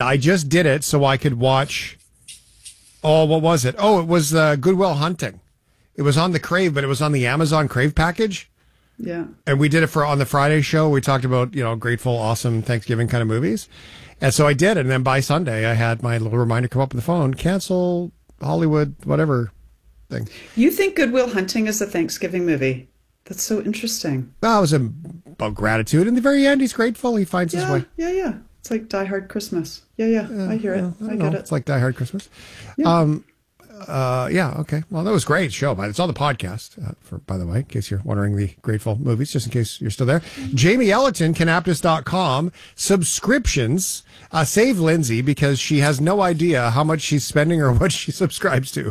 I just did it so I could watch. Oh, what was it? Oh, it was Good Will Hunting. It was on the Crave, but it was on the Amazon Crave package. Yeah. And we did it on the Friday show. We talked about, grateful, awesome Thanksgiving kind of movies. And so I did. And then by Sunday, I had my little reminder come up on the phone, cancel Hollywood, whatever thing. You think Good Will Hunting is a Thanksgiving movie? That's so interesting. Well, it was about gratitude. In the very end, he's grateful. He finds his way. Yeah. It's like Die Hard Christmas. Yeah. I hear it. I get it. It's like Die Hard Christmas. Yeah. Okay. Well, that was a great show, but it's on the podcast, by the way, in case you're wondering the Grateful movies, just in case you're still there. Jamie Ellerton, Canaptus.com, subscriptions. Save Lindsay because she has no idea how much she's spending or what she subscribes to.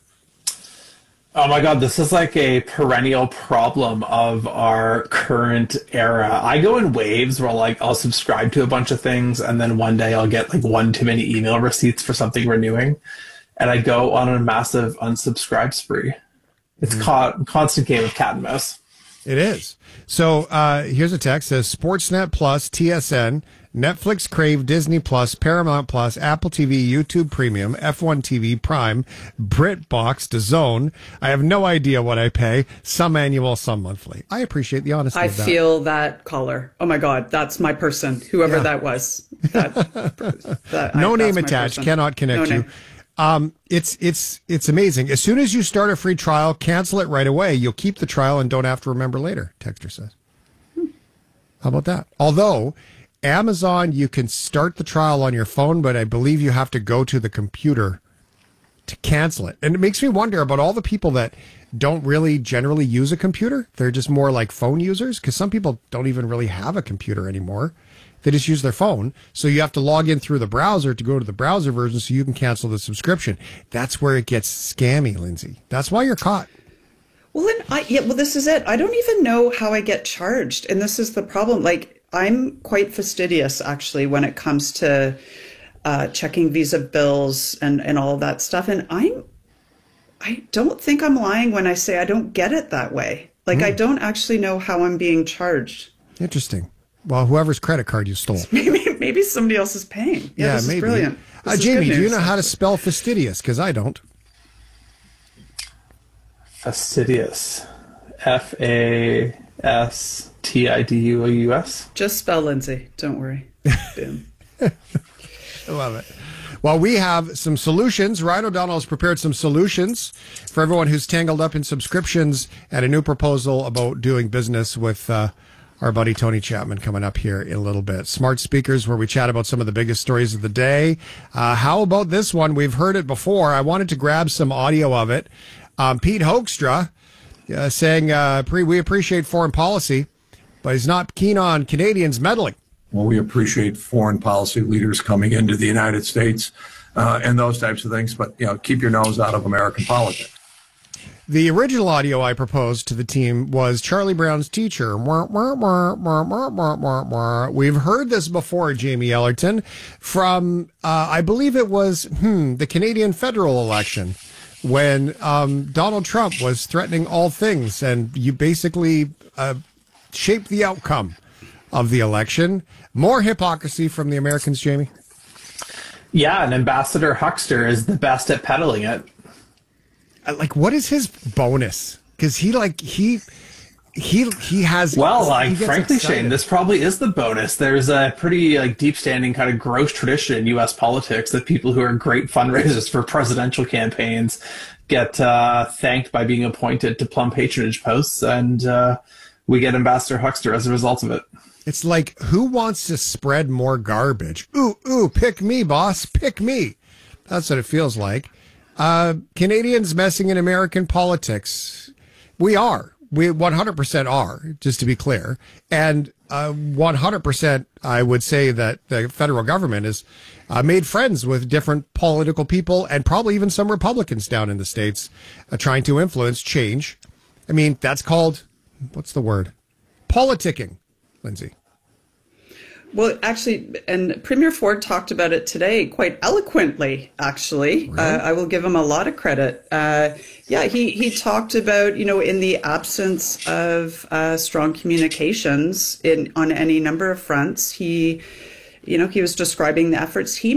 Oh my God, this is like a perennial problem of our current era. I go in waves where I'll subscribe to a bunch of things and then one day I'll get like one too many email receipts for something renewing. And I go on a massive unsubscribe spree. It's constant game of cat and mouse. It is. So here's a text. It says Sportsnet Plus, TSN, Netflix, Crave, Disney Plus, Paramount Plus, Apple TV, YouTube Premium, F1 TV, Prime, BritBox, DAZN. I have no idea what I pay. Some annual, some monthly. I appreciate the honesty of that. I feel that caller. Oh my God, that's my person. Whoever that was. No name attached. Cannot connect you. It's amazing. As soon as you start a free trial, cancel it right away. You'll keep the trial and don't have to remember later, Texter says. How about that? Although Amazon, you can start the trial on your phone, but I believe you have to go to the computer to cancel it. And it makes me wonder about all the people that don't really generally use a computer. They're just more like phone users, because some people don't even really have a computer anymore. They just use their phone. So you have to log in through the browser to go to the browser version so you can cancel the subscription. That's where it gets scammy, Lindsay. That's why you're caught. Well, then this is it. I don't even know how I get charged. And this is the problem. I'm quite fastidious, actually, when it comes to checking Visa bills and all of that stuff. And I don't think I'm lying when I say I don't get it that way. I don't actually know how I'm being charged. Interesting. Well, whoever's credit card you stole. Maybe somebody else is paying. Yeah, this maybe. Is brilliant. Jamie, do you know how to spell fastidious? Because I don't. Fastidious. FASTIDUOUS. Just spell Lindsay. Don't worry. Boom. I love it. Well, we have some solutions. Ryan O'Donnell has prepared some solutions for everyone who's tangled up in subscriptions and a new proposal about doing business with our buddy Tony Chapman coming up here in a little bit. Smart Speakers, where we chat about some of the biggest stories of the day. How about this one? We've heard it before. I wanted to grab some audio of it. Pete Hoekstra saying, we appreciate foreign policy, but he's not keen on Canadians meddling. Well, we appreciate foreign policy leaders coming into the United States and those types of things, but keep your nose out of American politics. The original audio I proposed to the team was Charlie Brown's teacher. We've heard this before, Jamie Ellerton, from, I believe it was the Canadian federal election, when Donald Trump was threatening all things, and you basically shaped the outcome of the election. More hypocrisy from the Americans, Jamie? Yeah, and Ambassador Huckster is the best at peddling it. What is his bonus? Because he has. Well, frankly, Shane, this probably is the bonus. There's a pretty deep standing kind of gross tradition in U.S. politics that people who are great fundraisers for presidential campaigns get thanked by being appointed to plum patronage posts, and we get Ambassador Huckster as a result of it. It's like, who wants to spread more garbage? Ooh, pick me, boss, pick me. That's what it feels like. Canadians messing in American politics. We 100% are, just to be clear. And 100%, I would say that the federal government has made friends with different political people and probably even some Republicans down in the States trying to influence change. I mean, that's called, what's the word? Politicking, Lindsay. Well, actually, and Premier Ford talked about it today quite eloquently, actually. Really? I will give him a lot of credit. He talked about, in the absence of strong communications on any number of fronts, he was describing the efforts he